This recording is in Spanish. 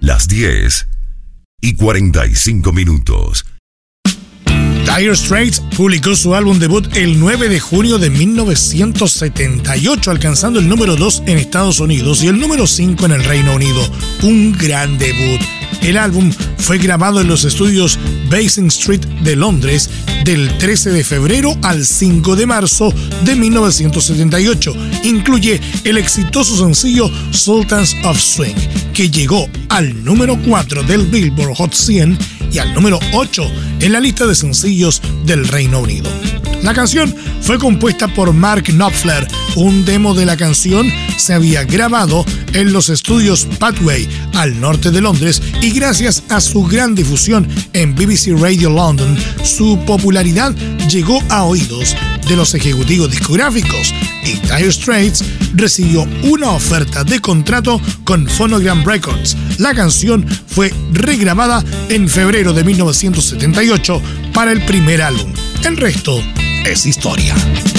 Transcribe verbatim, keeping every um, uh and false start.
las diez y cuarenta y cinco minutos. Dire Straits publicó su álbum debut el nueve de junio de mil novecientos setenta y ocho, alcanzando el número dos en Estados Unidos y el número cinco en el Reino Unido. Un gran debut. El álbum fue grabado en los estudios Basing Street de Londres del trece de febrero al cinco de marzo de mil novecientos setenta y ocho. Incluye el exitoso sencillo Sultans of Swing, que llegó al número cuatro del Billboard Hot cien y al número ocho en la lista de sencillos del Reino Unido. La canción fue compuesta por Mark Knopfler. Un demo de la canción se había grabado en los estudios Pathway al norte de Londres y gracias a su gran difusión en B B C Radio London, su popularidad llegó a oídos de los ejecutivos discográficos y Dire Straits recibió una oferta de contrato con Phonogram Records. La canción fue regrabada en febrero de mil novecientos setenta y ocho para el primer álbum. El resto es historia.